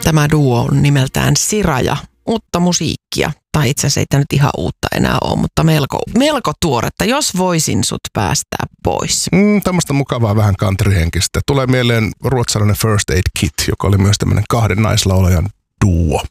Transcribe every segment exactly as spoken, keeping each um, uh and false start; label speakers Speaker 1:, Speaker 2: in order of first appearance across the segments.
Speaker 1: Tämä duo on nimeltään Siraja. Uutta musiikkia, tai itse asiassa ei tämä nyt ihan uutta enää ole, mutta melko, melko tuoretta, jos voisin sut päästää pois.
Speaker 2: Mm, tämmöistä mukavaa vähän countryhenkistä. Tulee mieleen ruotsalainen First Aid Kit, joka oli myös tämmöinen kahden naislaulajan duo.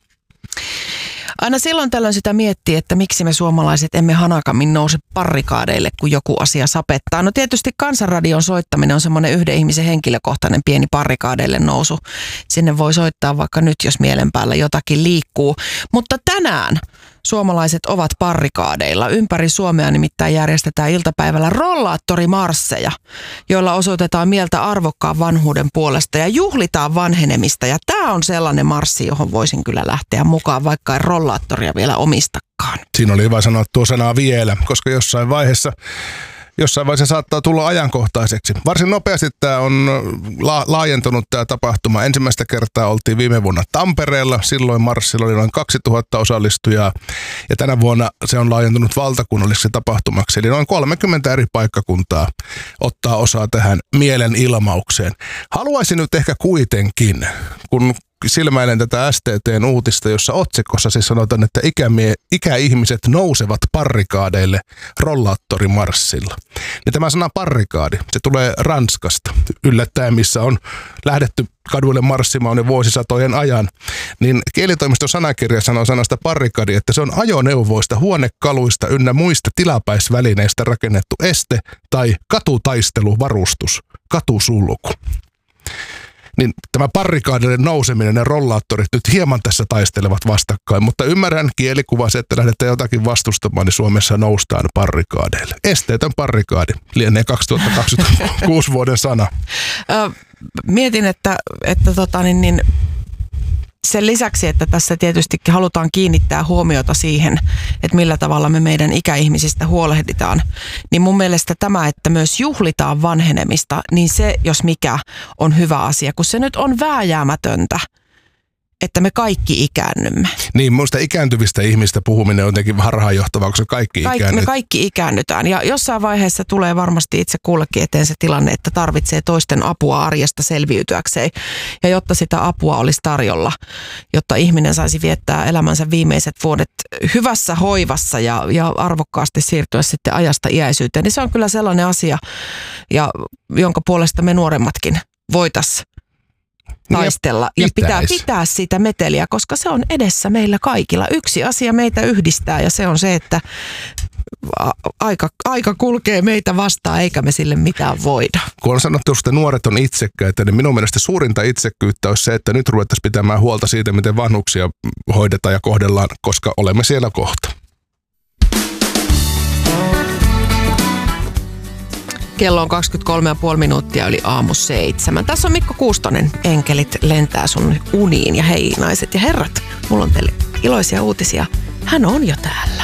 Speaker 1: Aina silloin tällöin sitä miettii, että miksi me suomalaiset emme hanakammin nouse parrikaadeille, kun joku asia sapettaa. No tietysti Kansanradion soittaminen on semmoinen yhden ihmisen henkilökohtainen pieni parrikaadeille nousu. Sinne voi soittaa vaikka nyt, jos mielen päällä jotakin liikkuu. Mutta tänään suomalaiset ovat parrikaadeilla. Ympäri Suomea nimittäin järjestetään iltapäivällä rollaattorimarsseja, joilla osoitetaan mieltä arvokkaan vanhuuden puolesta ja juhlitaan vanhenemista. Ja tämä on sellainen marssi, johon voisin kyllä lähteä mukaan, vaikka ei rollaattoria vielä omistakaan.
Speaker 2: Siinä oli hyvä sanoa tuo sanaa vielä, koska jossain vaiheessa Jossain vaiheessa saattaa tulla ajankohtaiseksi. Varsin nopeasti tämä on la- laajentunut tämä tapahtuma. Ensimmäistä kertaa oltiin viime vuonna Tampereella. Silloin marssilla oli noin kaksituhatta osallistujaa. Ja tänä vuonna se on laajentunut valtakunnalliseksi tapahtumaksi. Eli noin kolmekymmentä eri paikkakuntaa ottaa osaa tähän mielenilmaukseen. Haluaisin nyt ehkä kuitenkin, kun silmäilen tätä S T T:n uutista, jossa otsikossa siis sanotaan, että ikämie- ikäihmiset nousevat parrikaadeille rollaattorimarssilla. Niin tämä sana parrikaadi, se tulee Ranskasta yllättäen, missä on lähdetty kaduille marssimaan jo vuosisatojen ajan. Niin kielitoimiston sanakirja sanoo sanasta parrikaadi, että se on ajoneuvoista, huonekaluista ynnä muista tilapäisvälineistä rakennettu este tai katutaisteluvarustus, katusulku. Niin tämä parrikaadille nouseminen ja rollaattorit nyt hieman tässä taistelevat vastakkain, mutta ymmärrän kielikuva se, että lähdetään jotakin vastustamaan, niin Suomessa noustaan parrikaadeille. Esteetön parrikaadi lienee kaksituhattakaksikymmentäkuusi vuoden sana.
Speaker 1: Ö, mietin, että, että tota, niin, niin, sen lisäksi, että tässä tietysti halutaan kiinnittää huomiota siihen, että millä tavalla me meidän ikäihmisistä huolehditaan, niin mun mielestä tämä, että myös juhlitaan vanhenemista, niin se, jos mikä, on hyvä asia, kun se nyt on vääjäämätöntä, että me kaikki ikäännymme.
Speaker 2: Niin, minusta ikääntyvistä ihmistä puhuminen on jotenkin harhaanjohtavaa, koska kaikki
Speaker 1: Kaik,
Speaker 2: ikäännytään.
Speaker 1: Me kaikki ikäännytään ja jossain vaiheessa tulee varmasti itse kullekin eteen se tilanne, että tarvitsee toisten apua arjesta selviytyäkseen. Ja jotta sitä apua olisi tarjolla, jotta ihminen saisi viettää elämänsä viimeiset vuodet hyvässä hoivassa ja, ja arvokkaasti siirtyä sitten ajasta iäisyyteen, niin se on kyllä sellainen asia, ja, jonka puolesta me nuoremmatkin voitaisiin taistella ja, ja pitää, pitää sitä meteliä, koska se on edessä meillä kaikilla. Yksi asia meitä yhdistää ja se on se, että aika, aika kulkee meitä vastaan eikä me sille mitään voida.
Speaker 2: Kun on sanottu, että nuoret on itsekkäitä, niin minun mielestä suurinta itsekkyyttä olisi se, että nyt ruvettaisiin pitämään huolta siitä, miten vanhuksia hoidetaan ja kohdellaan, koska olemme siellä kohta.
Speaker 1: Kello on kaksikymmentäkolme pilkku viisi minuuttia yli aamu seitsemän. Tässä on Mikko Kuustonen. Enkelit lentää sun uniin. Ja hei naiset ja herrat, mulla on teille iloisia uutisia. Hän on jo täällä.